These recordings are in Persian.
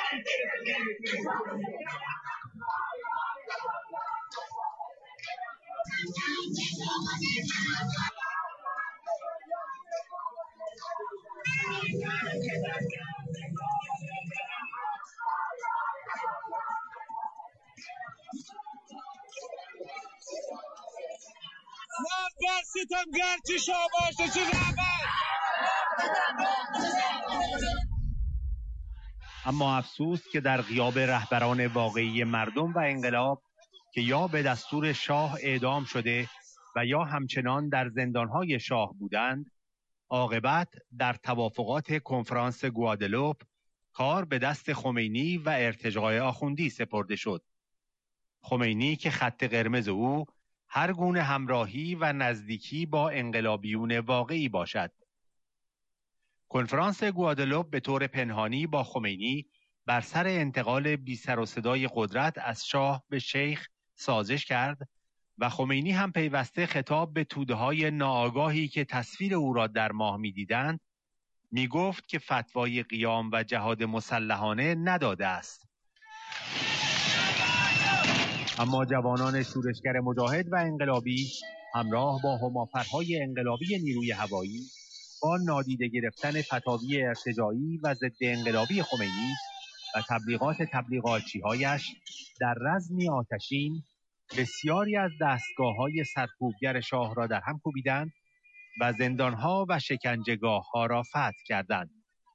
من ستمگر چی شاباشه چی رهبر. اما افسوس که در غیاب رهبران واقعی مردم و انقلاب که یا به دستور شاه اعدام شده و یا همچنان در زندانهای شاه بودند، عاقبت در توافقات کنفرانس گوادلوپ کار به دست خمینی و ارتجاع آخوندی سپرده شد. خمینی که خط قرمز او هر گونه همراهی و نزدیکی با انقلابیون واقعی باشد. کنفرانس گوادلوپ به طور پنهانی با خمینی بر سر انتقال بی سر و صدای قدرت از شاه به شیخ سازش کرد و خمینی هم پیوسته خطاب به توده‌های ناآگاهی که تصویر او را در ماه می‌دیدند می‌گفت که فتوای قیام و جهاد مسلحانه نداده است. اما جوانان شورشگر مجاهد و انقلابی همراه با همافرهای انقلابی نیروی هوایی با نادیده گرفتن فتاوی ارتجاعی و ضد انقلابی خمینی و تبلیغاتچی‌هایش در رزمی آتشین بسیاری از دستگاه‌های سرکوبگر شاه را در هم کوبیدند و زندان‌ها و شکنجهگاه‌ها را فتح کردند.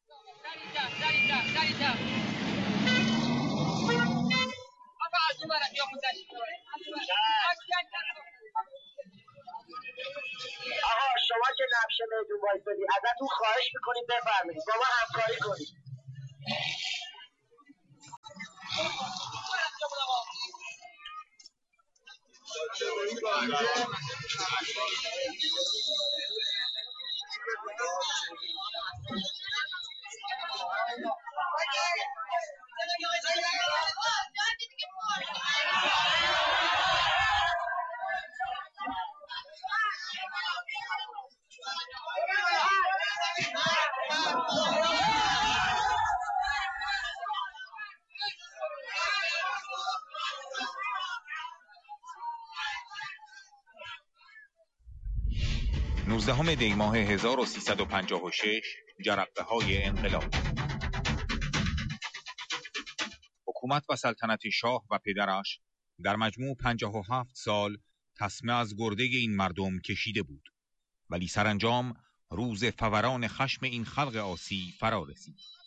آقا شما که نقشه میدون وایسادی ازتون خواهش میکنیم بفرمایید با ما همکاری کنید. نوزدهم دی ماه 1356 جرقه‌های انقلاب. حکومت و سلطنت شاه و پدرش در مجموع 57 سال تسمه از گرده این مردم کشیده بود، ولی سرانجام روز فوران خشم این خلق عاصی فرا رسید.